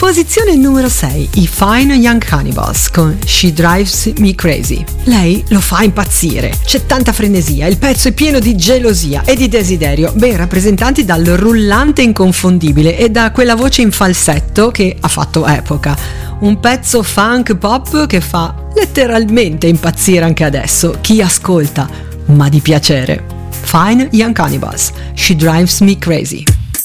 Posizione numero 6, i Fine Young Cannibals con She Drives Me Crazy. Lei lo fa impazzire, c'è tanta frenesia, il pezzo è pieno di gelosia e di desiderio, ben rappresentanti dal rullante inconfondibile e da quella voce in falsetto che ha fatto epoca. Un pezzo funk pop che fa letteralmente impazzire anche adesso chi ascolta, ma di piacere. Fine Young Cannibals, She Drives Me Crazy.